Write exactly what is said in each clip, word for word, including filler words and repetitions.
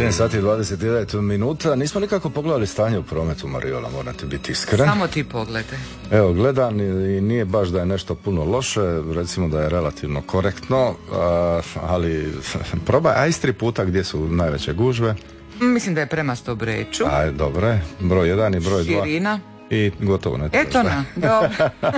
sedam sati i dvadeset devet minuta. Nismo nikako pogledali stanje u prometu, Mariola, moram ti biti iskren. Samo ti pogledaj. Evo, gledam i nije baš da je nešto puno loše, recimo da je relativno korektno, ali probaj, a iz tri puta gdje su najveće gužve. Mislim da je prema Stobreču. Aj, dobro je. Broj jedan i broj dva. Širina. I gotovo ne trebaš. Eto na, dobro.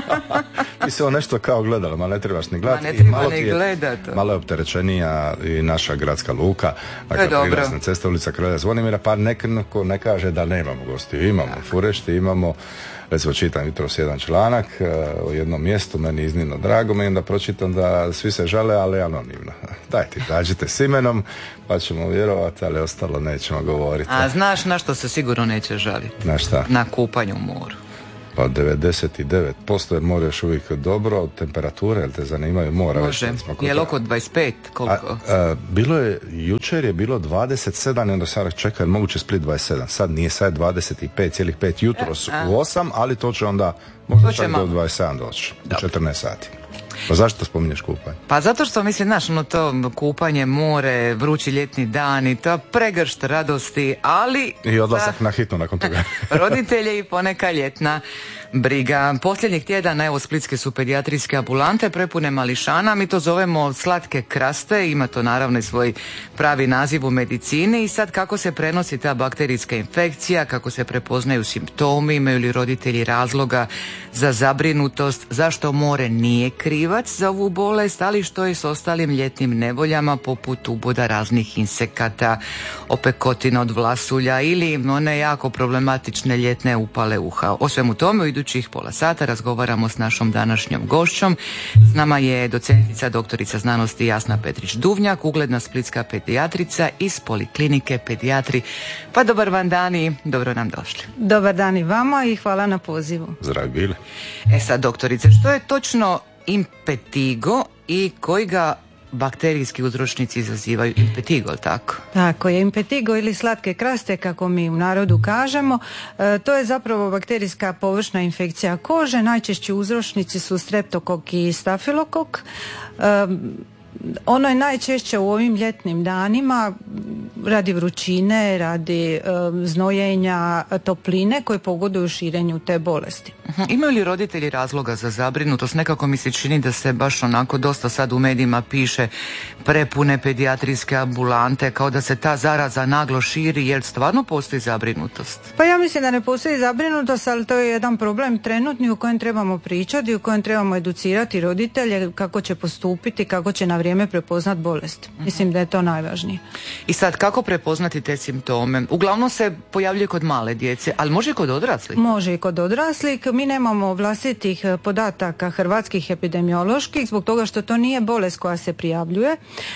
Ti se on nešto kao gledala, ma ne trebaš ni gledati. Ma ne treba malo ni gledati. Malo je opterećenija i naša gradska luka. To je dobro. Privlasna cesta, ulica Kralja Zvonimira, pa neko ne kaže da nemamo gostiju. Imamo tak. Furešti, imamo, recimo čitam jutros jedan članak o jednom mjestu, meni iznimno drago, mi onda pročitam da svi se žale, ali anonimno. Dajte, dađite s imenom, pa ćemo vjerovati, ali ostalo nećemo govoriti. A znaš na što se sigurno neće žaliti? Na šta? Na kupanje u moru. Pa devedeset devet posto je more još uvijek dobro, temperature, jel te zanimaju mora? Može, je li oko dvadeset pet? Koliko? A, a, bilo je, jučer je bilo dvadeset sedam, onda sam čekaj, moguće Split dvadeset sedam, sad nije, sad je dvadeset pet zarez pet jutros e, u osam, ali to će onda možda čak do dvadeset sedam doći, u četrnaest sati. Pa zašto spominješ kupanje? Pa zato što mislim, znaš, ono to kupanje, more, vrući ljetni dani, to pregršt radosti, ali... I odlazak da, na hitno nakon toga. Roditelji i poneka ljetna briga. Posljednjih tjedana, evo, splitske su pedijatrijske ambulante prepune mališana, mi to zovemo slatke kraste, ima to naravno i svoj pravi naziv u medicini. I sad kako se prenosi ta bakterijska infekcija, kako se prepoznaju simptomi, imaju li roditelji razloga za zabrinutost, zašto more nije krivac za ovu bolest, ali što je s ostalim ljetnim nevoljama poput uboda raznih insekata, opekotina od vlasulja ili one jako problematične ljetne upale uha. O svemu tome u idućih pola sata razgovaramo s našom današnjom gošćom. S nama je docentica doktorica znanosti Jasna Petrić-Duvnjak, ugledna splitska pedijatrica iz Poliklinike Pedijatri. Pa dobar vam dan i dobro nam došli. Dobar dan i vama i hvala na pozivu. Zdravi bili. E sad, doktorice, što je točno impetigo i koji ga bakterijski uzročnici izazivaju? Impetigo, tako? Tako je, impetigo ili slatke kraste, kako mi u narodu kažemo, e, to je zapravo bakterijska površna infekcija kože. Najčešći uzročnici su streptokok i stafilokok. E, ono je najčešće u ovim ljetnim danima radi vrućine, radi e, znojenja, topline koje pogoduju širenju te bolesti. Uh-huh. Imaju li roditelji razloga za zabrinutost? Nekako mi se čini da se baš onako dosta sad u medijima piše prepune pedijatrijske ambulante, kao da se ta zaraza naglo širi. Jel stvarno postoji zabrinutost? Pa ja mislim da ne postoji zabrinutost, ali to je jedan problem trenutni u kojem trebamo pričati, u kojem trebamo educirati roditelje kako će postupiti, kako će na vrijeme prepoznat bolest. Uh-huh. Mislim da je to najvažnije. I sad, kako prepoznati te simptome? Uglavnom se pojavljuje kod male djece, ali može i kod odraslih? Može i kod odraslih. Mi nemamo vlastitih podataka hrvatskih epidemioloških, zbog toga što to nije bolest koja se prijavljuje,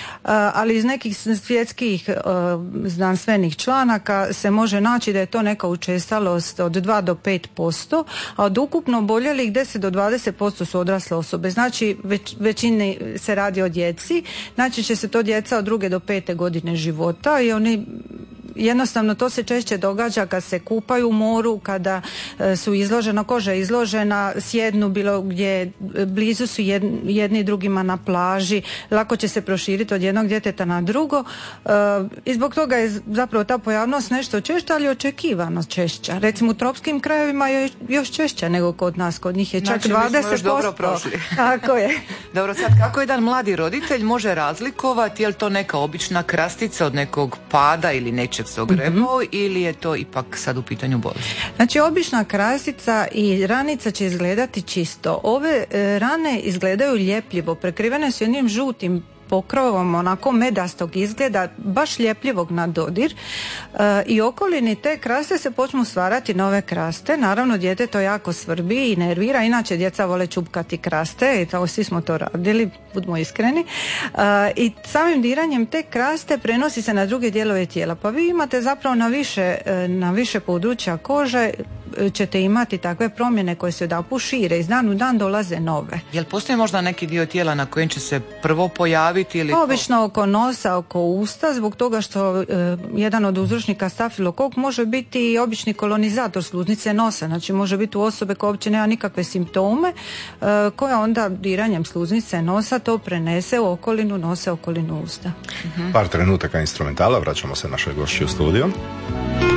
ali iz nekih svjetskih znanstvenih članaka se može naći da je to neka učestalost od dva do pet posto, a od ukupno oboljelih deset do dvadeset posto su odrasle osobe. Znači, već, većini se radi o djeci, znači će se to djeca od druge do pete godine života i oni jednostavno to se češće događa kad se kupaju u moru, kada su izložena, koža je izložena, sjednu bilo gdje, blizu su jedni drugima na plaži, lako će se proširiti od jednog djeteta na drugo i zbog toga je zapravo ta pojavnost nešto češća, ali očekivano češća. Recimo u tropskim krajevima je još češća nego kod nas, kod njih je čak znači, dvadeset posto. Znači mi smo još dobro prošli. Tako je. Dobro, sad kako jedan mladi roditelj može razlikovati, je li to neka obična krastica od nekog pada ili nečeg se ogrebao, mm-hmm. ili je to ipak sad u pitanju bolesti? Znači, obična krastica i ranica će izgledati čisto. Ove e, rane izgledaju ljepljivo, prekrivene su jednim žutim pokrovom, onako medastog izgleda, baš ljepljivog na dodir, e, i okolini te kraste se počnu stvarati nove kraste. Naravno, dijete to jako svrbi i nervira, inače djeca vole čupkati kraste i to, svi smo to radili, budimo iskreni, e, i samim diranjem te kraste prenosi se na druge dijelove tijela, pa vi imate zapravo na više, na više područja kože ćete imati takve promjene koje se odaput šire, iz dan u dan dolaze nove. Jel postoji možda neki dio tijela na kojem će se prvo pojaviti? Ili obično to... oko nosa, oko usta, zbog toga što e, jedan od uzročnika stafilokok može biti i obični kolonizator sluznice nosa, znači može biti u osobe koja uopće nema nikakve simptome, e, koja onda diranjem sluznice nosa to prenese u okolinu nosa, okolinu usta. Par trenutaka instrumentala, vraćamo se našoj gošći u studio.